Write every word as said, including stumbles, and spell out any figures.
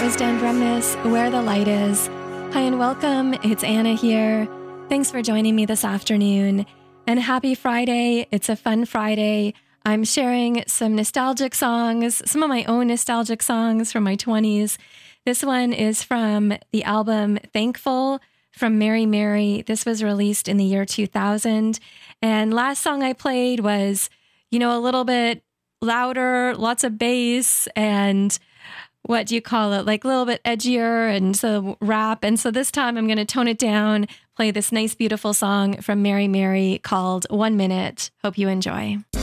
was Dan Bremnes, Where the Light Is. Hi and welcome, it's Anna here. Thanks for joining me this afternoon. And happy Friday, it's a fun Friday. I'm sharing some nostalgic songs, some of my own nostalgic songs from my twenties. This one is from the album Thankful from Mary Mary. This was released in the year two thousand. And last song I played was, you know, a little bit louder, lots of bass, and what do you call it? Like a little bit edgier and so rap. And so this time I'm going to tone it down, play this nice, beautiful song from Mary Mary called One Minute. Hope you enjoy.